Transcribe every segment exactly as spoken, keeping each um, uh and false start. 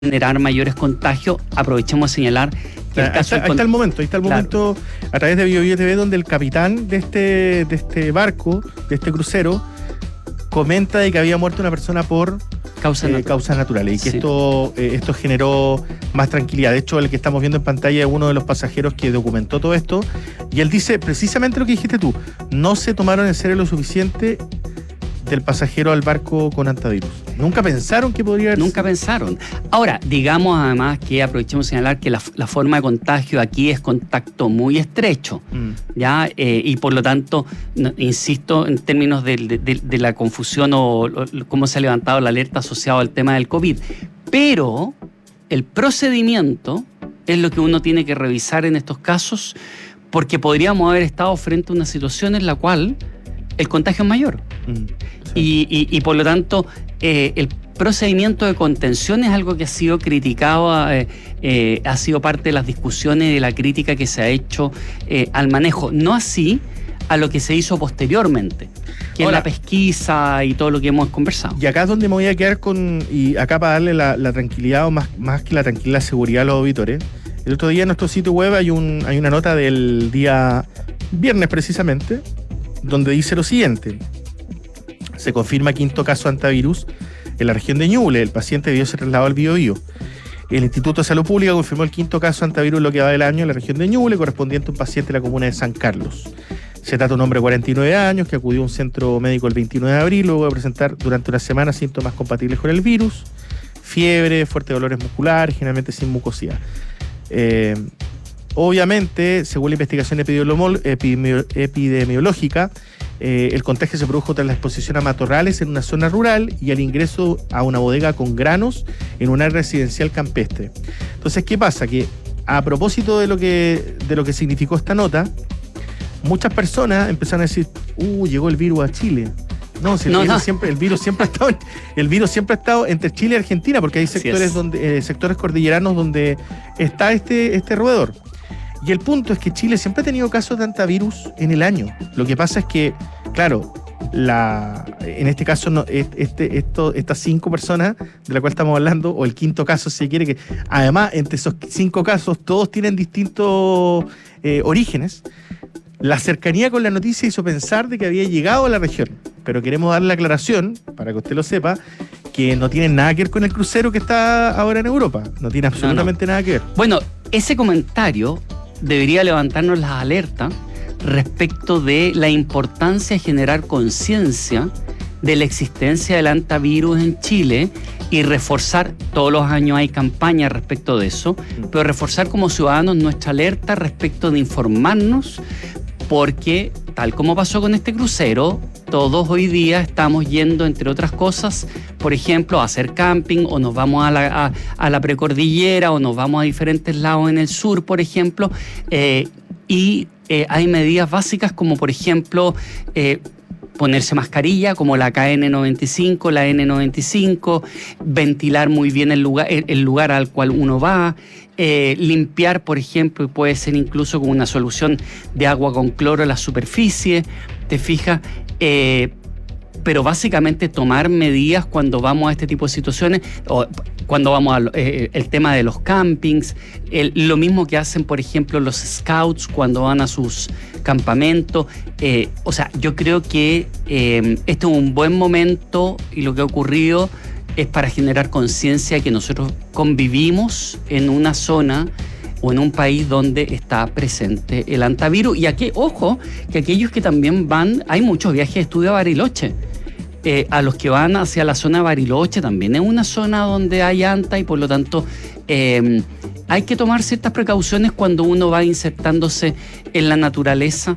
generar mayores contagios. Aprovechemos de señalar que el ahí, caso está, ahí está el momento, ahí está el claro. momento a través de Bio Bio T V, donde el capitán de este, de este barco, de este crucero, comenta de que había muerto una persona por causas, eh, natural. causas naturales y que sí. esto, eh, esto generó más tranquilidad. De hecho, el que estamos viendo en pantalla es uno de los pasajeros que documentó todo esto y él dice precisamente lo que dijiste tú: no se tomaron en serio lo suficiente del pasajero al barco con hantavirus. Nunca pensaron que podría haber... Nunca pensaron. Ahora, digamos además que aprovechemos de señalar que la, la forma de contagio aquí es contacto muy estrecho, mm. ¿ya? Eh, y por lo tanto, no, insisto, en términos de, de, de, de la confusión o, o cómo se ha levantado la alerta asociada al tema del COVID. Pero el procedimiento es lo que uno tiene que revisar en estos casos, porque podríamos haber estado frente a una situación en la cual el contagio es mayor. Mm, sí. y, y, y por lo tanto, eh, el procedimiento de contención es algo que ha sido criticado, eh, eh, ha sido parte de las discusiones y de la crítica que se ha hecho eh, al manejo. No así a lo que se hizo posteriormente, que Ahora, es la pesquisa y todo lo que hemos conversado. Y acá es donde me voy a quedar con, y acá para darle la, la tranquilidad, o más, más que la tranquilidad, la seguridad a los auditores. El otro día en nuestro sitio web hay, un, hay una nota del día viernes precisamente, donde dice lo siguiente: se confirma quinto caso hantavirus en la región de Ñuble. El paciente debió ser trasladado al Bio Bio. El Instituto de Salud Pública confirmó el quinto caso hantavirus en lo que va del año en la región de Ñuble, correspondiente a un paciente de la comuna de San Carlos. Se trata de un hombre de cuarenta y nueve años que acudió a un centro médico el veintinueve de abril luego de presentar durante una semana síntomas compatibles con el virus: fiebre, fuertes dolores musculares, generalmente sin mucosidad. Eh, Obviamente, según la investigación epidemiológica, eh, el contagio se produjo tras la exposición a matorrales en una zona rural y al ingreso a una bodega con granos en un área residencial campestre. Entonces, ¿qué pasa? Que a propósito de lo que, de lo que significó esta nota, muchas personas empezaron a decir: uh, llegó el virus a Chile. No, si el, no, virus no. Siempre, el virus siempre ha estado, el virus siempre ha estado entre Chile y Argentina, porque hay sectores donde, eh, sectores cordilleranos donde está este, este roedor. Y el punto es que Chile siempre ha tenido casos de hantavirus en el año. Lo que pasa es que, claro, la, en este caso, no, este, esto, estas cinco personas de las cuales estamos hablando, o el quinto caso, si se quiere, que además entre esos cinco casos todos tienen distintos eh, orígenes. La cercanía con la noticia hizo pensar de que había llegado a la región. Pero queremos darle la aclaración, para que usted lo sepa, que no tiene nada que ver con el crucero que está ahora en Europa. No tiene absolutamente no, no. nada que ver. Bueno, ese comentario debería levantarnos las alertas respecto de la importancia de generar conciencia de la existencia del hantavirus en Chile y reforzar, todos los años hay campañas respecto de eso, pero reforzar como ciudadanos nuestra alerta respecto de informarnos, porque tal como pasó con este crucero, todos hoy día estamos yendo, entre otras cosas, por ejemplo, a hacer camping, o nos vamos a la, a, a la precordillera, o nos vamos a diferentes lados en el sur, por ejemplo, eh, y eh, hay medidas básicas como, por ejemplo, eh, ponerse mascarilla, como la K N noventa y cinco, la N noventa y cinco, ventilar muy bien el lugar, el lugar al cual uno va, eh, limpiar, por ejemplo, y puede ser incluso con una solución de agua con cloro la superficie, ¿te fijas? Eh, pero básicamente tomar medidas cuando vamos a este tipo de situaciones, o cuando vamos al eh, el tema de los campings, el, lo mismo que hacen, por ejemplo, los scouts cuando van a sus campamentos. Eh, o sea, yo creo que eh, este es un buen momento, y lo que ha ocurrido es para generar conciencia de que nosotros convivimos en una zona o en un país donde está presente el hantavirus. Y aquí, ojo, que aquellos que también van, hay muchos viajes de estudio a Bariloche. Eh, a los que van hacia la zona de Bariloche también es una zona donde hay hanta, y por lo tanto eh, hay que tomar ciertas precauciones cuando uno va insertándose en la naturaleza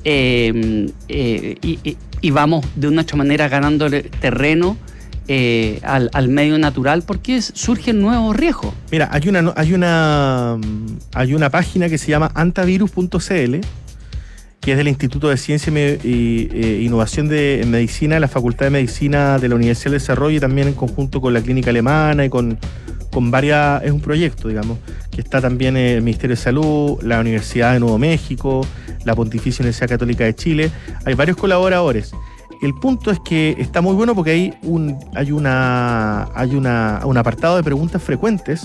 eh, eh, y, y, y vamos de una otra manera ganando terreno eh, al, al medio natural, porque surgen nuevos riesgos. Mira, hay una, hay una, hay una página que se llama hantavirus punto c l, que es del Instituto de Ciencia y e Innovación de en Medicina, la Facultad de Medicina de la Universidad del Desarrollo, y también en conjunto con la Clínica Alemana y con, con varias, es un proyecto, digamos, que está también el Ministerio de Salud, la Universidad de Nuevo México, la Pontificia Universidad Católica de Chile. Hay varios colaboradores. El punto es que está muy bueno porque hay un, hay una, hay una, un apartado de preguntas frecuentes